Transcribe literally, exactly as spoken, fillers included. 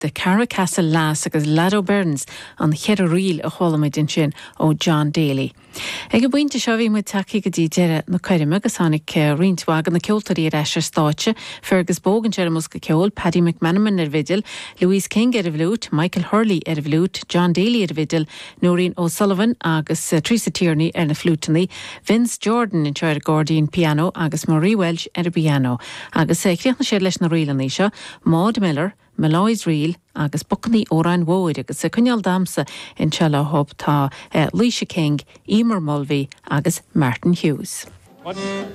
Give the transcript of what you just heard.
de Cara Castle Lass agus Lado Burns an chead riil a cholamid in sin ó John Daly. Eg a buinte seo bhí mu taí go dtí deire na coirime agus tháinig riinthágan na ceoltarí ar eisiir stáite, Fergus Bogan Jeremus go ceol, Paddy McManaman ar vidil, Louise King ar a bhlút, Michael Hurley ar a bhlút, John Daly ar a vidil, Noreen O'Sullivan agus uh, Teresa Tierney ar na flútaní, Vince Jordan in teir Gordian piano agus Marie Welch ar a piano. Agus uh, chríoch na séad leis na riileaní seo, Maud Miller, Malloy's Reel agus Buckley Óráin Wóid agus sa cynneal damsa in Chela Hub tá uh, Leisha King, Emer Mulvey agus Martin Hughes. What?